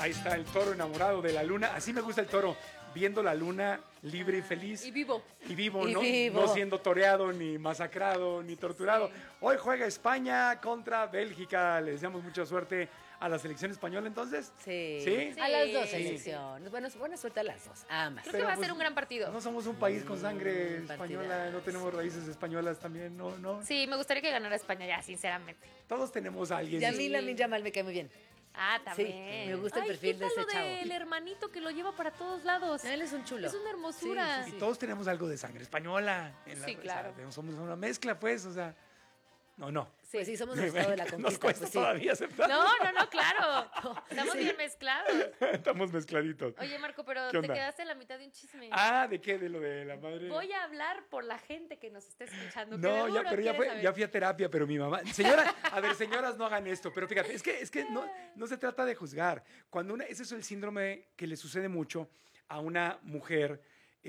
Ahí está el toro enamorado de la luna. Así me gusta el toro, viendo la luna libre y feliz. Y vivo. Y vivo, Y ¿no? vivo. No siendo toreado, ni masacrado, ni torturado. Sí. Hoy juega España contra Bélgica. Le deseamos mucha suerte a la selección española, entonces. Sí. ¿Sí? A las dos Sí. selecciones. Bueno, buena suerte a las dos. A ambas. Creo que va a ser un gran partido. No somos un país con sangre Mm, española, partidazo. no tenemos raíces españolas también, no. Sí, me gustaría que ganara España ya, sinceramente. Todos tenemos a alguien. Y a mí Lamine Yamal me cae muy bien. Ah, también. Sí, me gusta el perfil ¿qué de tal ese lo chavo? del hermanito que lo lleva para todos lados? Él es un chulo. Es una hermosura. Y todos tenemos algo de sangre española. Sí, claro. O sea, somos una mezcla, pues, o sea. No. Pues sí, somos el estado de la Nos conquista. cuesta Pues sí. todavía aceptar. No, claro. Estamos bien mezclados. Estamos mezcladitos. Oye, Marco, pero ¿Qué te onda? quedaste en la mitad de un chisme. ¿De qué? ¿De lo de la madre? Voy a hablar por la gente que nos está escuchando. que No, seguro quiere saber. ya fui a terapia, pero mi mamá. Señora, a ver, señoras, no hagan esto. Pero fíjate, es que no se trata de juzgar. Ese es el síndrome que le sucede mucho a una mujer.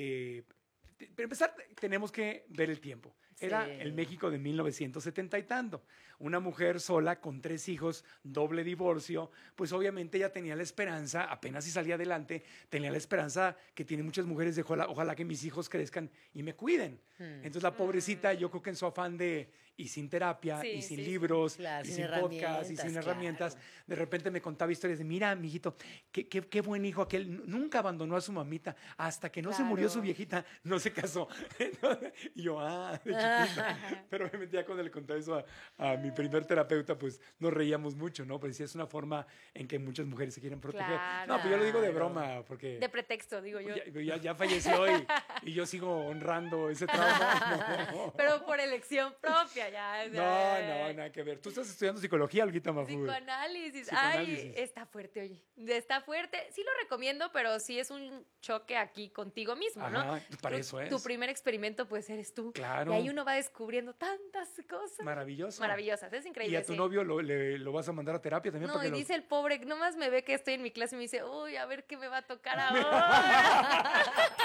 Para empezar, tenemos que ver el tiempo. Era Sí. el México de 1970 y tanto. Una mujer sola con 3 hijos, doble divorcio, pues obviamente ella tenía la esperanza, apenas si salía adelante, tenía la esperanza que tiene muchas mujeres de ojalá que mis hijos crezcan y me cuiden. Entonces la pobrecita, yo creo que en su afán y sin terapia, Sí, y sin sí, libros, claro, y sin sin podcast, y sin herramientas, herramientas, claro. de repente me contaba historias de, mira, mijito, qué buen hijo aquel, nunca abandonó a su mamita, hasta que no se murió Claro. su viejita, no se casó. Y yo, de chiquita. Pero obviamente ya cuando le conté eso a mi primer terapeuta, pues nos reíamos mucho, ¿no? Pero sí es una forma en que muchas mujeres se quieren proteger. Claro. No, pues yo lo digo de broma, porque De pretexto, digo yo. ya falleció y yo sigo honrando ese trauma. No. Pero por elección propia, ya. No, nada que ver. ¿Tú estás estudiando psicología, Olguita Mafud? Psicoanálisis. Psicoanálisis. Ay, está fuerte, oye. Está fuerte. Sí lo recomiendo, pero sí es un choque aquí contigo mismo, ¿no? Ajá, para eso es. Tu primer experimento, pues, eres tú. Claro. Y ahí uno va descubriendo tantas cosas. Maravilloso. Maravillosas, es increíble. ¿Y a tu sí. novio lo vas a mandar a terapia también? No, para y que dice el pobre, nomás me ve que estoy en mi clase y me dice, uy, a ver qué me va a tocar ahora.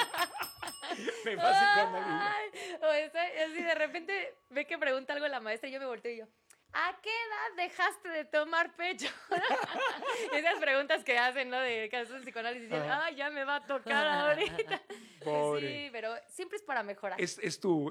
Me va a psicoanálisis. Ay, o así de repente ve que pregunta algo la maestra y yo me volteo y yo, ¿a qué edad dejaste de tomar pecho? Esas preguntas que hacen, ¿no? De casos de psicoanálisis. Y Ajá. ya me va a tocar ahorita. Pobre. Sí, pero siempre es para mejorar. Es tu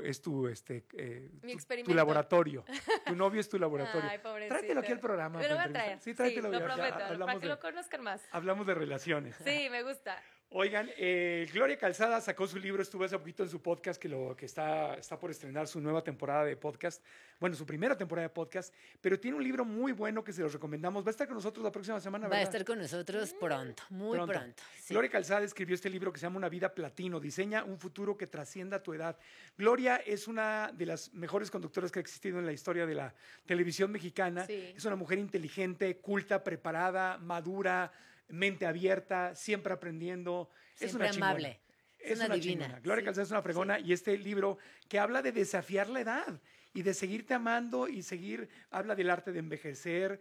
experimento. tu laboratorio. Tu novio es tu laboratorio. Ay, pobrecito. Tráetelo aquí al programa. Me lo voy a para traer. entrevistar. Sí, tráetelo. lo ya, prometo, hablamos para que de- lo conozcan más. Hablamos de relaciones. Sí, me gusta. Oigan, Gloria Calzada sacó su libro, estuvo hace poquito en su podcast, que está por estrenar su nueva temporada de podcast, bueno, su primera temporada de podcast, pero tiene un libro muy bueno que se los recomendamos. Va a estar con nosotros la próxima semana, Va a ¿verdad? estar con nosotros pronto, muy pronto. Sí. Gloria Calzada escribió este libro que se llama Una vida platino, diseña un futuro que trascienda tu edad. Gloria es una de las mejores conductoras que ha existido en la historia de la televisión mexicana. Sí. Es una mujer inteligente, culta, preparada, madura, mente abierta, siempre aprendiendo. Es Siempre una chingona. amable. Es una divina. chingona. Gloria Sí, Calzada es una fregona y este libro que habla de desafiar la edad y de seguirte amando y habla del arte de envejecer,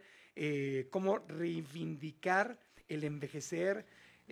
cómo reivindicar el envejecer.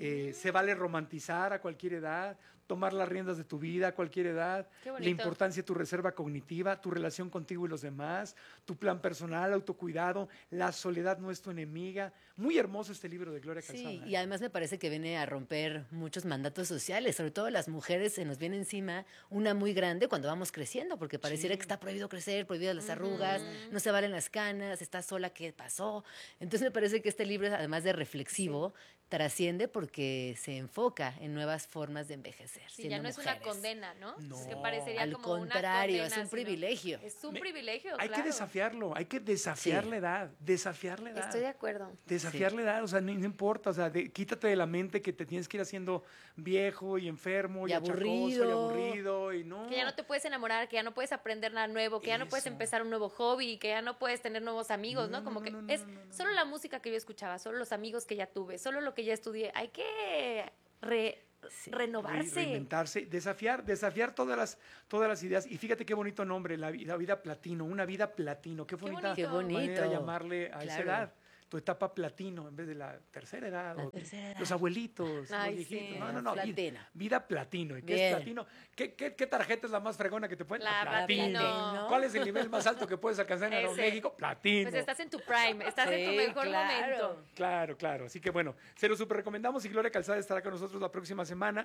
Se vale romantizar a cualquier edad, tomar las riendas de tu vida a cualquier edad, Qué bonito. la importancia de tu reserva cognitiva, tu relación contigo y los demás, tu plan personal, autocuidado, la soledad no es tu enemiga. Muy hermoso este libro de Gloria Calzada. Sí, y además me parece que viene a romper muchos mandatos sociales, sobre todo las mujeres se nos viene encima una muy grande cuando vamos creciendo, porque pareciera que está prohibido crecer, prohibidas las arrugas, no se valen las canas, estás sola, ¿qué pasó? Entonces me parece que este libro, además de reflexivo, trasciende porque se enfoca en nuevas formas de envejecer. Sí, siendo ya no es mujeres. una condena, ¿no? No, Es que parecería al como contrario, una es condena, un privilegio. Es un Me- privilegio, Hay claro. que desafiarlo, hay que desafiar Sí. la edad, desafiar la edad. Estoy de acuerdo. Desafiar Sí. la edad, o sea, no importa, o sea, quítate de la mente que te tienes que ir haciendo viejo y enfermo y, Y achacoso aburrido. y aburrido y no. Que ya no te puedes enamorar, que ya no puedes aprender nada nuevo, que ya no puedes Eso. empezar un nuevo hobby, que ya no puedes tener nuevos amigos, ¿no? Como que es solo la música que yo escuchaba, solo los amigos que ya tuve, solo lo que ya estudié. Hay que renovarse. Reinventarse, desafiar todas las ideas. Y fíjate qué bonito nombre, la vida platino, una vida platino. Qué bonita bonito. Qué bonito. manera de llamarle a esa Claro. edad. tu etapa platino en vez de la tercera edad. La o tercera edad. Los abuelitos, Ay, los viejitos. sí. No. Platino. Vida platino. ¿Y qué Bien. es platino? ¿Qué tarjeta es la más fregona que te ponen? La platino. ¿Cuál es el nivel más alto que puedes alcanzar en Ese. Aeroméxico? Platino. Pues estás en tu prime, estás en tu Sí, mejor claro. momento. Claro. Así que bueno, se lo súper recomendamos y Gloria Calzada estará con nosotros la próxima semana.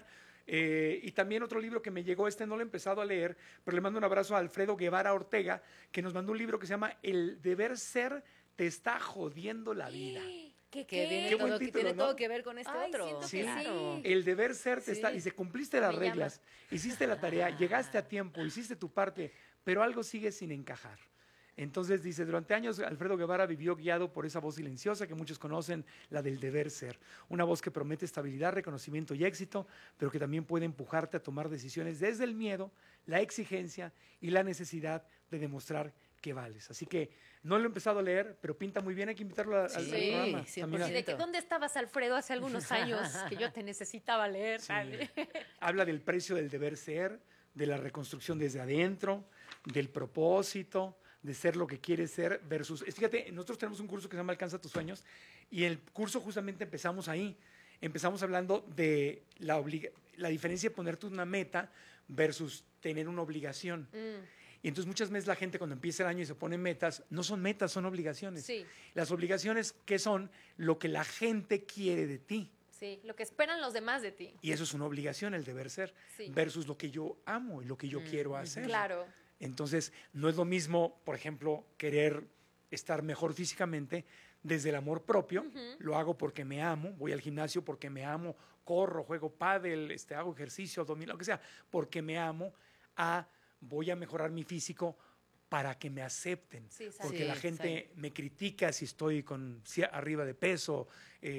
Y también otro libro que me llegó, no lo he empezado a leer, pero le mando un abrazo a Alfredo Guevara Ortega, que nos mandó un libro que se llama El deber ser te está jodiendo la vida. Que viene Qué buen todo, que título, tiene ¿no? todo que ver con este Ay, otro. siento que Sí. sí. El deber ser te Sí. está... Dice, cumpliste las Me llama. reglas, hiciste la tarea, llegaste a tiempo, hiciste tu parte, pero algo sigue sin encajar. Entonces dice, durante años Alfredo Guevara vivió guiado por esa voz silenciosa que muchos conocen, la del deber ser. Una voz que promete estabilidad, reconocimiento y éxito, pero que también puede empujarte a tomar decisiones desde el miedo, la exigencia y la necesidad de demostrar que vales. Así que no lo he empezado a leer, pero pinta muy bien, hay que invitarlo al Sí, programa. 100%. También Y de que, ¿dónde estabas, Alfredo, hace algunos años que yo te necesitaba leer? Sí. Habla del precio del deber ser, de la reconstrucción desde adentro, del propósito, de ser lo que quieres ser versus... Fíjate, nosotros tenemos un curso que se llama Alcanza tus sueños y el curso justamente empezamos ahí. Empezamos hablando de la diferencia de ponerte una meta versus tener una obligación. Y entonces muchas veces la gente cuando empieza el año y se pone metas, no son metas, son obligaciones. Sí. Las obligaciones, ¿qué son? Lo que la gente quiere de ti. Sí, lo que esperan los demás de ti. Y eso es una obligación, el deber ser, Sí. versus lo que yo amo y lo que yo quiero hacer. Claro. Entonces, no es lo mismo, por ejemplo, querer estar mejor físicamente desde el amor propio. Lo hago porque me amo, voy al gimnasio porque me amo, corro, juego pádel, hago ejercicio, abdominal, lo que sea, porque me amo, voy a mejorar mi físico para que me acepten. Sí, exacto. Porque Sí, la gente me critica si estoy arriba de peso,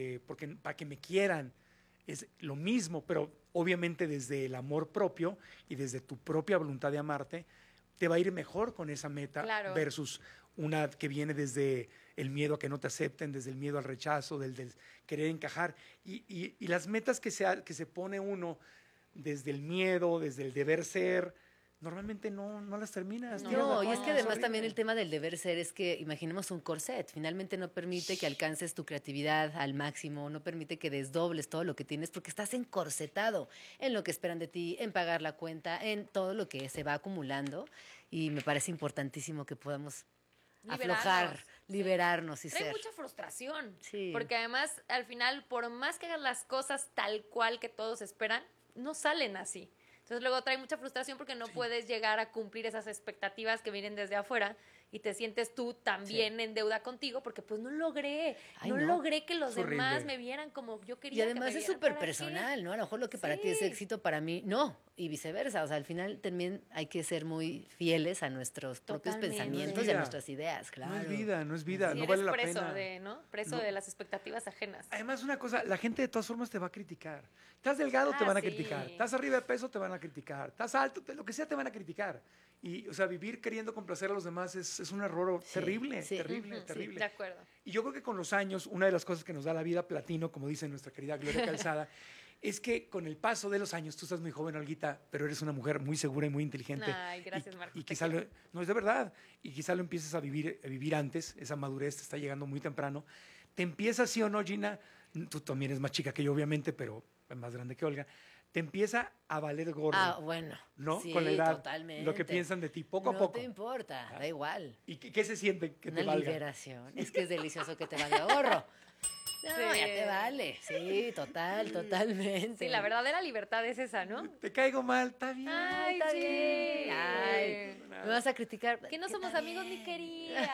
para que me quieran. Es lo mismo, pero obviamente desde el amor propio y desde tu propia voluntad de amarte, te va a ir mejor con esa meta Claro. versus una que viene desde el miedo a que no te acepten, desde el miedo al rechazo, del querer encajar. Y las metas que se pone uno desde el miedo, desde el deber ser, normalmente no las terminas. No, tiras la No, y es toalla, que además horrible. también el tema del deber ser es que imaginemos un corset, finalmente no permite que alcances tu creatividad al máximo, no permite que desdobles todo lo que tienes porque estás encorsetado en lo que esperan de ti, en pagar la cuenta, en todo lo que se va acumulando y me parece importantísimo que podamos aflojar, Sí. liberarnos y Trae ser. mucha frustración. Sí. Porque además, al final, por más que hagas las cosas tal cual que todos esperan, no salen así. Entonces luego trae mucha frustración porque no puedes llegar a cumplir esas expectativas que vienen desde afuera y te sientes tú también en deuda contigo porque pues no logré, Ay, no no. logré que los Es horrible. demás me vieran como yo quería. Y además que me es vieran. súper ¿Para qué? personal, ¿no? A lo mejor lo que para ti es Sí. éxito, para mí no, y viceversa. O sea, al final también hay que ser muy fieles a nuestros propios Totalmente. pensamientos No es y a vida. nuestras ideas, claro. No es vida, no es vida, Sí, no eres vale la preso pena. Preso No. de las expectativas ajenas. Además, una cosa, la gente de todas formas te va a criticar. Estás delgado, te Ah, van a sí. criticar. Estás arriba de peso, te van a criticar. Estás alto, lo que sea, te van a criticar. Y, o sea, vivir queriendo complacer a los demás es un error Sí, terrible, sí. terrible, Ujú, sí, terrible. de acuerdo. Y yo creo que con los años, una de las cosas que nos da la vida platino, como dice nuestra querida Gloria Calzada, es que con el paso de los años, tú estás muy joven, Olguita, pero eres una mujer muy segura y muy inteligente. Ay, gracias, Marcos, Y te quizá quiero. no es de verdad. Y quizá lo empieces a vivir antes, esa madurez te está llegando muy temprano. Te empieza, sí o no, Gina, tú también eres más chica que yo, obviamente, pero es más grande que Olga, te empieza a valer gorro, Ah, bueno. ¿no? Sí, Con la edad, totalmente. lo que piensan de ti, poco a No poco. te importa, da igual. ¿Y qué se siente que te Una valga? liberación. Es que es delicioso que te valga gorro. No, Sí. ya te vale. Sí, totalmente. Sí, la verdadera libertad es esa, ¿no? Te caigo mal, está bien. Ay, Está sí. bien. Ay, me vas a criticar. Que no ¿Qué somos está amigos ni bien? quería.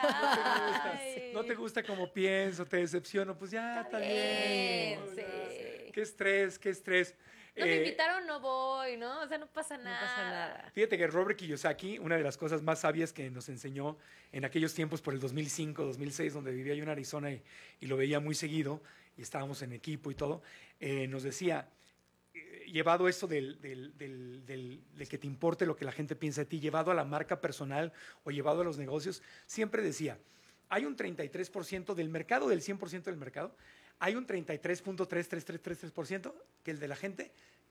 Ay. No te gusta como pienso, te decepciono, pues ya, está bien. bien, sí. Qué estrés, qué estrés. No me invitaron, no voy, ¿no? O sea, no pasa No nada. pasa nada. Fíjate que Robert Kiyosaki, una de las cosas más sabias que nos enseñó en aquellos tiempos por el 2005, 2006, donde vivía yo en Arizona y lo veía muy seguido, y estábamos en equipo y todo, nos decía, llevado esto de que te importe lo que la gente piensa de ti, llevado a la marca personal o llevado a los negocios, siempre decía, hay un 33% del mercado, del 100% del mercado, hay un 33.3333%, que el de la gente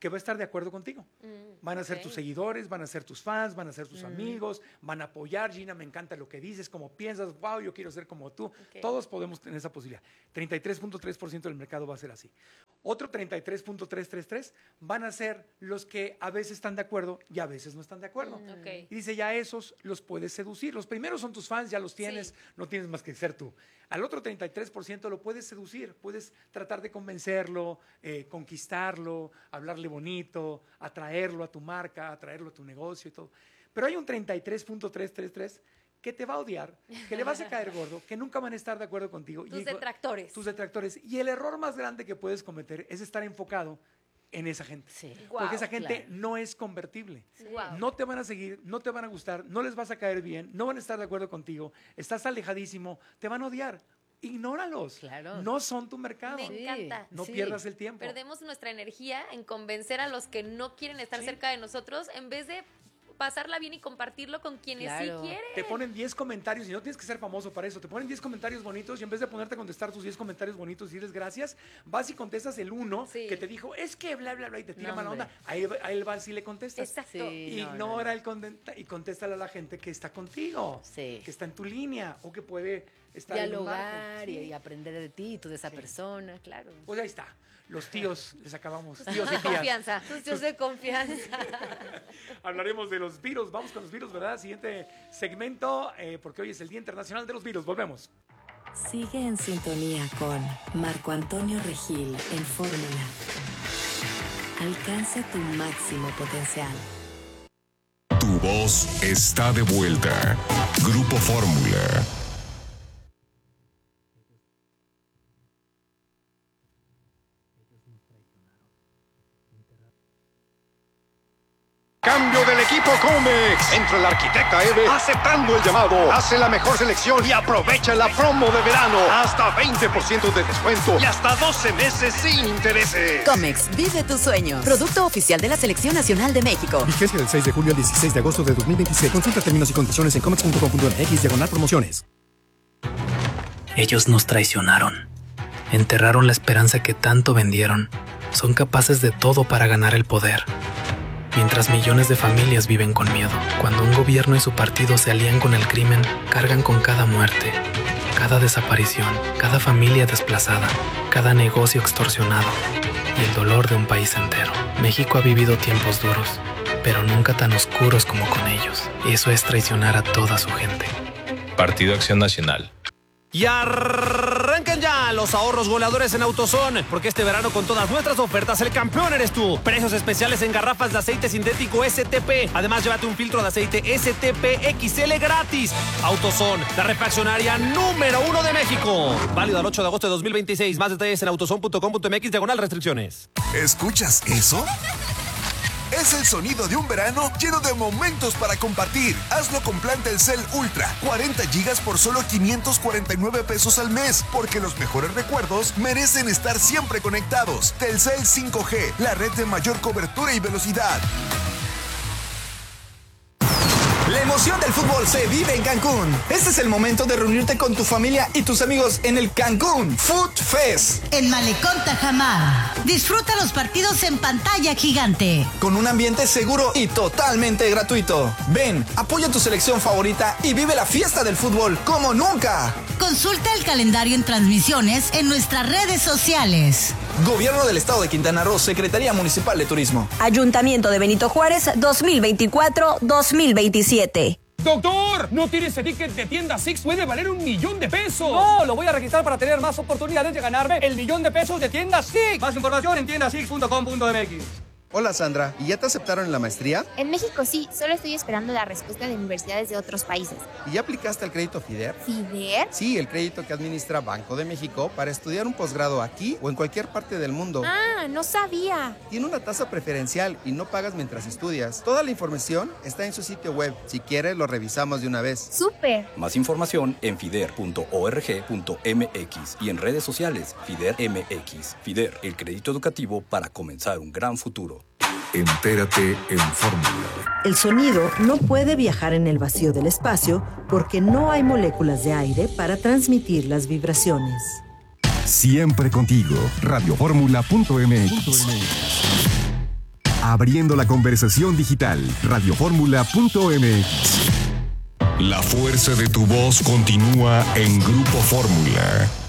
que va a estar de acuerdo contigo. Van a ser tus seguidores, van a ser tus fans, van a ser tus amigos, van a apoyar. Gina, me encanta lo que dices, cómo piensas, wow, yo quiero ser como tú. Todos podemos tener esa posibilidad. 33.3% del mercado va a ser así. Otro 33.333 van a ser los que a veces están de acuerdo y a veces no están de acuerdo. Y dice, ya esos los puedes seducir. Los primeros son tus fans, ya los tienes, no tienes más que ser tú. Al otro 33% lo puedes seducir, puedes tratar de convencerlo, conquistarlo, hablarle bonito, atraerlo a tu marca, atraerlo a tu negocio y todo. Pero hay un 33.333 que te va a odiar, que le vas a caer gordo, que nunca van a estar de acuerdo contigo. Tus detractores. Tus detractores. Y el error más grande que puedes cometer es estar enfocado en esa gente. Sí. Porque esa gente no es convertible. No te van a seguir, no te van a gustar, no les vas a caer bien, no van a estar de acuerdo contigo, estás alejadísimo, te van a odiar. Ignóralos. Claro. No son tu mercado. Me encanta. No pierdas el tiempo. Perdemos nuestra energía en convencer a los que no quieren estar cerca de nosotros en vez de pasarla bien y compartirlo con quienes sí quieren. Te ponen 10 comentarios y no tienes que ser famoso para eso. Te ponen 10 comentarios bonitos y en vez de ponerte a contestar tus 10 comentarios bonitos y diles gracias, vas y contestas el uno que te dijo, es que bla, bla, bla, y te tira mala onda. A él vas y le contestas. Exacto. Ignora y contéstale a la gente que está contigo, que está en tu línea o que puede estar dialogar y aprender de ti y tú de esa persona, claro. Pues ahí está. Los tíos, les acabamos. Tíos de confianza. Los tíos de confianza. Hablaremos de los virus. Vamos con los virus, ¿verdad? Siguiente segmento, porque hoy es el Día Internacional de los Virus. Volvemos. Sigue en sintonía con Marco Antonio Regil en Fórmula. Alcanza tu máximo potencial. Tu voz está de vuelta. Grupo Fórmula. Cambio del equipo Comex. Entra la arquitecta Eve aceptando el llamado. Hace la mejor selección y aprovecha la promo de verano. Hasta 20% de descuento y hasta 12 meses sin intereses. Comex, vive tus sueños. Producto oficial de la Selección Nacional de México. Vigencia del 6 de julio al 16 de agosto de 2026. Consulta términos y condiciones en comex.com.mx/promociones. Ellos nos traicionaron. Enterraron la esperanza que tanto vendieron. Son capaces de todo para ganar el poder. Mientras millones de familias viven con miedo, cuando un gobierno y su partido se alían con el crimen, cargan con cada muerte, cada desaparición, cada familia desplazada, cada negocio extorsionado y el dolor de un país entero. México ha vivido tiempos duros, pero nunca tan oscuros como con ellos. Eso es traicionar a toda su gente. Partido Acción Nacional. Y arrancan ya los ahorros goleadores en AutoZone, porque este verano con todas nuestras ofertas el campeón eres tú. Precios especiales en garrafas de aceite sintético STP. Además, llévate un filtro de aceite STP XL gratis. AutoZone, la refaccionaria número 1 de México. Válido al 8 de agosto de 2026. Más detalles en autozone.com.mx/restricciones. ¿Escuchas eso? Es el sonido de un verano lleno de momentos para compartir. Hazlo con plan Telcel Ultra. 40 gigas por solo 549 pesos al mes. Porque los mejores recuerdos merecen estar siempre conectados. Telcel 5G, la red de mayor cobertura y velocidad. La emoción del fútbol se vive en Cancún. Este es el momento de reunirte con tu familia y tus amigos en el Cancún Food Fest. En Malecón Tajamar. Disfruta los partidos en pantalla gigante. Con un ambiente seguro y totalmente gratuito. Ven, apoya tu selección favorita y vive la fiesta del fútbol como nunca. Consulta el calendario en transmisiones en nuestras redes sociales. Gobierno del Estado de Quintana Roo, Secretaría Municipal de Turismo. Ayuntamiento de Benito Juárez, 2024-2027. ¡Doctor! ¿No tiene ese ticket de tienda Six? ¡Puede valer $1,000,000! ¡No! Lo voy a registrar para tener más oportunidades de ganarme el $1,000,000 de tienda Six. Más información en tiendasix.com.mx. Hola Sandra, ¿y ya te aceptaron en la maestría? En México sí, solo estoy esperando la respuesta de universidades de otros países. ¿Y ya aplicaste al crédito FIDER? ¿FIDER? Sí, el crédito que administra Banco de México para estudiar un posgrado aquí o en cualquier parte del mundo. Ah, no sabía. Tiene una tasa preferencial y no pagas mientras estudias. Toda la información está en su sitio web. Si quieres, lo revisamos de una vez. ¡Súper! Más información en fider.org.mx y en redes sociales FIDER MX. FIDER, el crédito educativo para comenzar un gran futuro. Entérate en Fórmula. El sonido no puede viajar en el vacío del espacio porque no hay moléculas de aire para transmitir las vibraciones. Siempre contigo. Radioformula.mx. Abriendo la conversación digital. Radioformula.mx. La fuerza de tu voz continúa en Grupo Fórmula.